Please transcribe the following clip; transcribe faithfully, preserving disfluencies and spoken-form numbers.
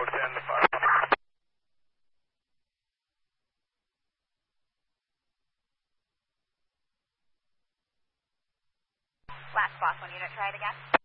Tower ten to five. Last boss one unit, try it again.